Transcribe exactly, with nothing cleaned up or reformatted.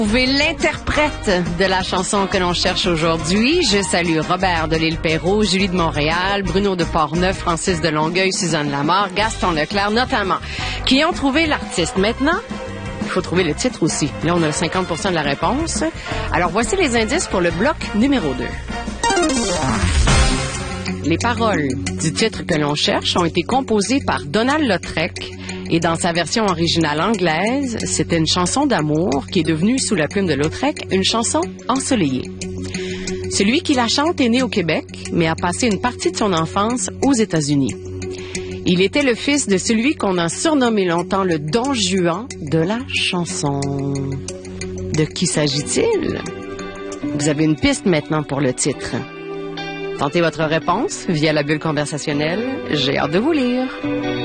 Trouver l'interprète de la chanson que l'on cherche aujourd'hui. Je salue Robert de l'Île-Perrot, Julie de Montréal, Bruno de Portneuf, Francis de Longueuil, Suzanne Lamarre, Gaston Leclerc notamment, qui ont trouvé l'artiste. Maintenant, il faut trouver le titre aussi. Là, on a cinquante pour cent de la réponse. Alors, voici les indices pour le bloc numéro deux. Les paroles du titre que l'on cherche ont été composées par Donald Lautrec et dans sa version originale anglaise, c'était une chanson d'amour qui est devenue, sous la plume de Lautrec, une chanson ensoleillée. Celui qui la chante est né au Québec, mais a passé une partie de son enfance aux États-Unis. Il était le fils de celui qu'on a surnommé longtemps le Don Juan de la chanson. De qui s'agit-il? Vous avez une piste maintenant pour le titre. Tentez votre réponse via la bulle conversationnelle. J'ai hâte de vous lire.